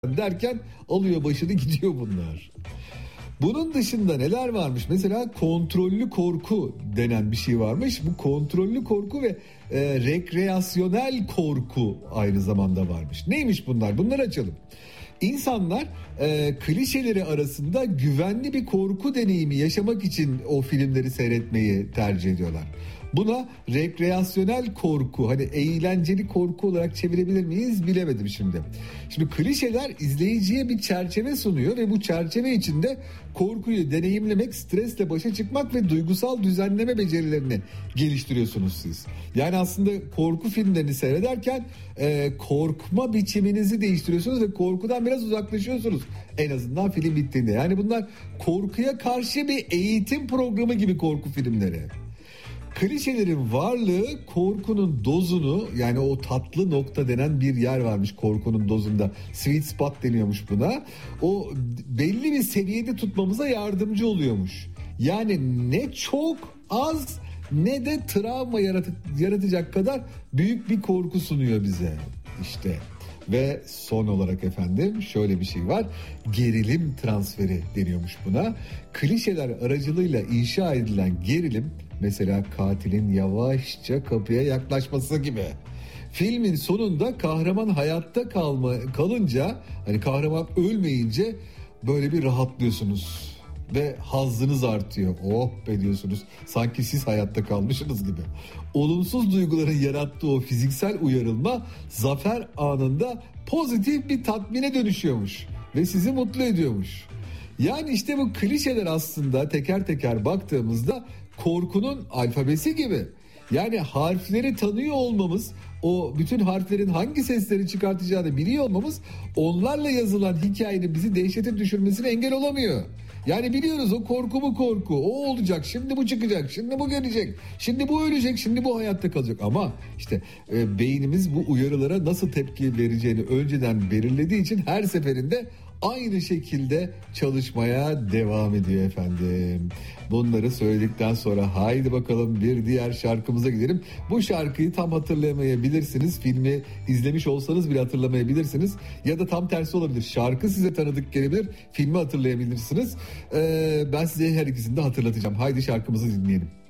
derken alıyor başını gidiyor bunlar. Bunun dışında neler varmış? Mesela kontrollü korku denen bir şey varmış. Bu kontrollü korku ve rekreasyonel korku aynı zamanda varmış. Neymiş bunlar? Bunları açalım. İnsanlar klişeleri arasında güvenli bir korku deneyimi yaşamak için o filmleri seyretmeyi tercih ediyorlar. Buna rekreasyonel korku, hani eğlenceli korku olarak çevirebilir miyiz bilemedim şimdi. Şimdi klişeler izleyiciye bir çerçeve sunuyor ve bu çerçeve içinde korkuyu deneyimlemek, stresle başa çıkmak ve duygusal düzenleme becerilerini geliştiriyorsunuz siz. Yani aslında korku filmlerini seyrederken korkma biçiminizi değiştiriyorsunuz ve korkudan biraz uzaklaşıyorsunuz. En azından film bittiğinde. Yani bunlar korkuya karşı bir eğitim programı gibi korku filmleri. Klişelerin varlığı korkunun dozunu, yani o tatlı nokta denen bir yer varmış korkunun dozunda. Sweet spot deniyormuş buna. O belli bir seviyede tutmamıza yardımcı oluyormuş. Yani ne çok az ne de travma yaratacak kadar büyük bir korku sunuyor bize. İşte. Ve son olarak efendim şöyle bir şey var. Gerilim transferi deniyormuş buna. Klişeler aracılığıyla inşa edilen gerilim, mesela katilin yavaşça kapıya yaklaşması gibi. Filmin sonunda kahraman hayatta kalınca, hani kahraman ölmeyince böyle bir rahatlıyorsunuz ve hazzınız artıyor. Oh be diyorsunuz. Sanki siz hayatta kalmışsınız gibi. Olumsuz duyguların yarattığı o fiziksel uyarılma zafer anında pozitif bir tatmine dönüşüyormuş ve sizi mutlu ediyormuş. Yani işte bu klişeler aslında teker teker baktığımızda korkunun alfabesi gibi. Yani harfleri tanıyor olmamız, o bütün harflerin hangi sesleri çıkartacağını biliyor olmamız onlarla yazılan hikayenin bizi dehşete düşürmesine engel olamıyor. Yani biliyoruz o korku bu korku, o olacak, şimdi bu çıkacak, şimdi bu gelecek, şimdi bu ölecek, şimdi bu hayatta kalacak. Ama işte beynimiz bu uyarılara nasıl tepki vereceğini önceden belirlediği için her seferinde aynı şekilde çalışmaya devam ediyor efendim. Bunları söyledikten sonra haydi bakalım bir diğer şarkımıza gidelim. Bu şarkıyı tam hatırlayamayabilirsiniz. Filmi izlemiş olsanız bile hatırlamayabilirsiniz. Ya da tam tersi olabilir. Şarkı size tanıdık gelebilir. Filmi hatırlayabilirsiniz. Ben size her ikisini de hatırlatacağım. Haydi şarkımızı dinleyelim.